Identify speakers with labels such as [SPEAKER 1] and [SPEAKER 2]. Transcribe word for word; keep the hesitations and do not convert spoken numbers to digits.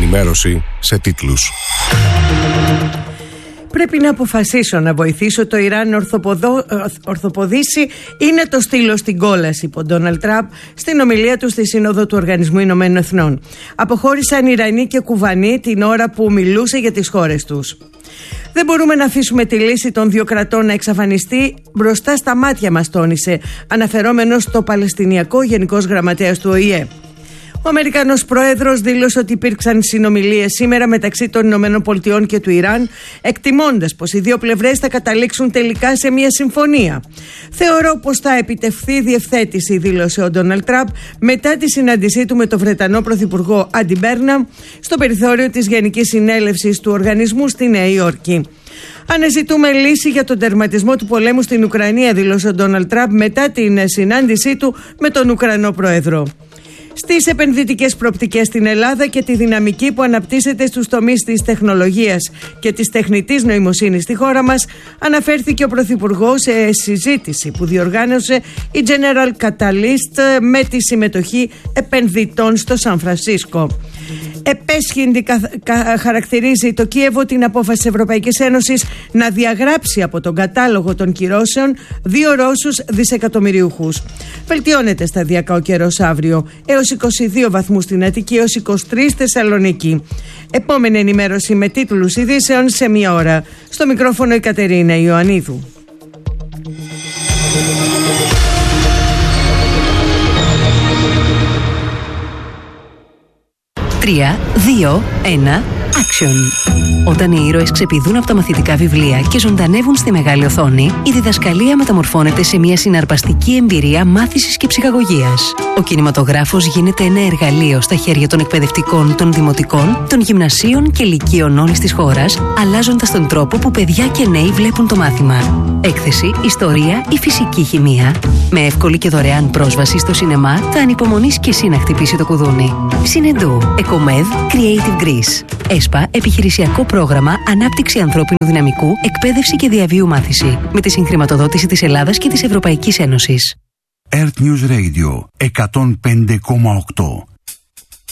[SPEAKER 1] ενημέρωση σε τίτλους.
[SPEAKER 2] Πρέπει να αποφασίσω να βοηθήσω το Ιράν να ορθοποδο... ορθοποδήσει ή να το στείλω στην κόλαση, είπε ο Ντόναλντ Τραμπ στην ομιλία του στη Σύνοδο του Οργανισμού Ηνωμένων Εθνών. Αποχώρησαν Ιρανοί και Κουβανοί την ώρα που μιλούσε για τις χώρες τους. Δεν μπορούμε να αφήσουμε τη λύση των δύο κρατών να εξαφανιστεί μπροστά στα μάτια μας, τόνισε, αναφερόμενος στο Παλαιστινιακό Γενικός Γραμματέας του Ο Η Ε. Ο Αμερικανός Πρόεδρος δήλωσε ότι υπήρξαν συνομιλίες σήμερα μεταξύ των Ηνωμένων Πολιτειών και του Ιράν, εκτιμώντας πως οι δύο πλευρές θα καταλήξουν τελικά σε μια συμφωνία. Θεωρώ πως θα επιτευχθεί διευθέτηση, δήλωσε ο Ντόναλντ Τραμπ μετά τη συνάντησή του με τον Βρετανό Πρωθυπουργό Άντι Μπέρναμ στο περιθώριο της Γενικής Συνέλευσης του οργανισμού στη Νέα Υόρκη. Αναζητούμε λύση για τον τερματισμό του πολέμου στην Ουκρανία, δήλωσε ο Ντόναλντ Τραμπ μετά την συνάντησή του με τον Ουκρανό Πρόεδρο. Στις επενδυτικές προοπτικές στην Ελλάδα και τη δυναμική που αναπτύσσεται στους τομείς της τεχνολογίας και της τεχνητής νοημοσύνης στη χώρα μας, αναφέρθηκε ο Πρωθυπουργός σε συζήτηση που διοργάνωσε η General Catalyst με τη συμμετοχή επενδυτών στο Σαν Φρανσίσκο. Επέσχυντη χαρακτηρίζει το Κίεβο την απόφαση της Ευρωπαϊκής Ένωσης να διαγράψει από τον κατάλογο των κυρώσεων δύο Ρώσους δισεκατομμυριούχους. Βελτιώνεται σταδιακά ο καιρός αύριο, έως είκοσι δύο βαθμούς στην Αττική, έως είκοσι τρεις Θεσσαλονίκη. Επόμενη ενημέρωση με τίτλους ειδήσεων σε μία ώρα. Στο μικρόφωνο η Κατερίνα Ιωαννίδου.
[SPEAKER 3] τρία, δύο, ένα, action. Όταν οι ήρωες ξεπηδούν από τα μαθητικά βιβλία και ζωντανεύουν στη μεγάλη οθόνη, η διδασκαλία μεταμορφώνεται σε μια συναρπαστική εμπειρία μάθησης και ψυχαγωγίας. Ο κινηματογράφος γίνεται ένα εργαλείο στα χέρια των εκπαιδευτικών, των δημοτικών, των γυμνασίων και λυκείων όλης της χώρας, αλλάζοντας τον τρόπο που παιδιά και νέοι βλέπουν το μάθημα. Έκθεση, ιστορία ή φυσική χημεία. Με εύκολη και δωρεάν πρόσβαση στο σινεμά, θα ανυπομονείς και εσύ να χτυπήσει το κουδούνι. Συνεντού, Εκομέδ, Creative Greece. ΕΣΠΑ, επιχειρησιακό πρόγραμμα ανάπτυξη ανθρώπινου δυναμικού, εκπαίδευση και διαβίου μάθηση. Με τη συγχρηματοδότηση της Ελλάδας και της Ευρωπαϊκής Ένωσης.
[SPEAKER 4] Earth News Radio εκατόν πέντε κόμμα οκτώ.